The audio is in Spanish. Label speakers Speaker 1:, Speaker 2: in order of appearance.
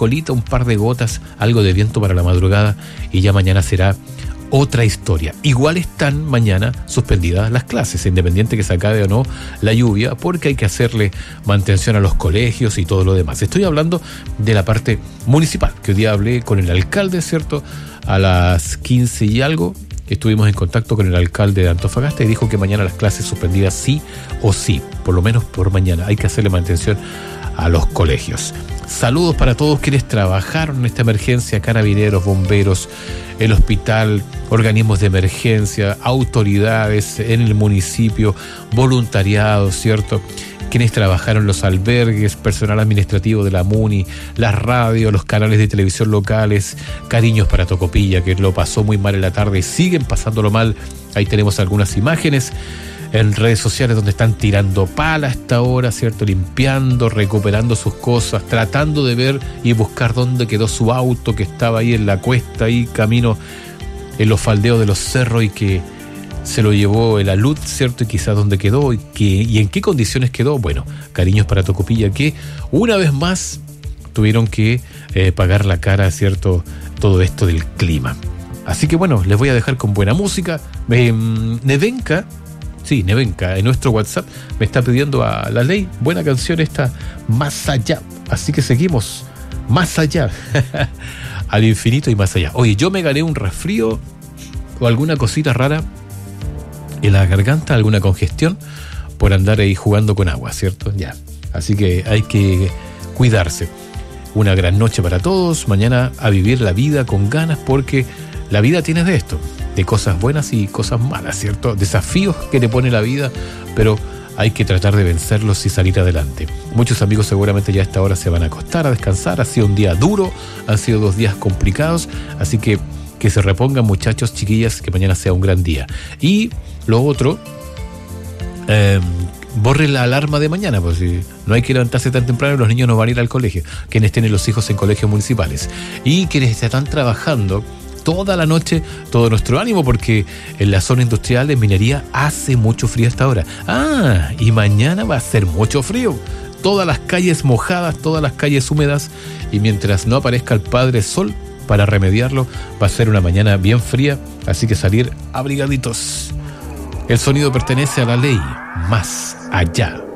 Speaker 1: colita, un par de gotas, algo de viento para la madrugada y ya mañana será otra historia. Igual están mañana suspendidas las clases, independiente que se acabe o no la lluvia, porque hay que hacerle mantención a los colegios y todo lo demás. Estoy hablando de la parte municipal, que hoy día hablé con el alcalde, ¿cierto? A las 15 y algo, estuvimos en contacto con el alcalde de Antofagasta y dijo que mañana las clases suspendidas sí o sí, por lo menos por mañana. Hay que hacerle mantención a los colegios. Saludos para todos quienes trabajaron en esta emergencia, carabineros, bomberos, el hospital, organismos de emergencia, autoridades en el municipio, voluntariado, ¿cierto? Quienes trabajaron en los albergues, personal administrativo de la MUNI, las radios, los canales de televisión locales, cariños para Tocopilla, que lo pasó muy mal en la tarde y siguen pasándolo mal. Ahí tenemos algunas imágenes en redes sociales donde están tirando pala a esta hora, ¿cierto? Limpiando, recuperando sus cosas, tratando de ver y buscar dónde quedó su auto que estaba ahí en la cuesta, ahí camino en los faldeos de los cerros y que se lo llevó el alud, ¿cierto? Y quizás dónde quedó y en qué condiciones quedó. Bueno, cariños para Tocopilla, que una vez más tuvieron que pagar la cara, ¿cierto? Todo esto del clima. Así que bueno, les voy a dejar con buena música. Nevenka, en nuestro WhatsApp me está pidiendo a la ley, buena canción esta, Más Allá. Así que seguimos, Más Allá, al infinito y más allá. Oye, yo me gané un resfrío o alguna cosita rara en la garganta, alguna congestión, por andar ahí jugando con agua, ¿cierto? Ya, así que hay que cuidarse. Una gran noche para todos, mañana a vivir la vida con ganas, porque la vida tiene de esto, de cosas buenas y cosas malas, ¿cierto? Desafíos que te pone la vida, pero hay que tratar de vencerlos y salir adelante. Muchos amigos seguramente ya a esta hora se van a acostar a descansar. Ha sido un día duro, han sido 2 días complicados, así que se repongan, muchachos, chiquillas, que mañana sea un gran día. Y lo otro, borre la alarma de mañana, pues si no hay que levantarse tan temprano, los niños no van a ir al colegio, quienes tienen los hijos en colegios municipales y quienes están trabajando toda la noche, todo nuestro ánimo, porque en la zona industrial de minería hace mucho frío hasta ahora. Y mañana va a ser mucho frío. Todas las calles mojadas, todas las calles húmedas, y mientras no aparezca el padre sol para remediarlo, va a ser una mañana bien fría, así que salir abrigaditos. El sonido pertenece a la ley, Más Allá.